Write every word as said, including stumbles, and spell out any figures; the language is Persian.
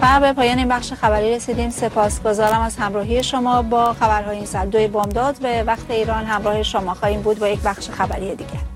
و به پایان این بخش خبری رسیدیم. سپاسگزارم از همراهی شما با خبرهای این ساعت. دوی بامداد به وقت ایران همراه شما خواهیم بود با یک بخش خبری دیگر.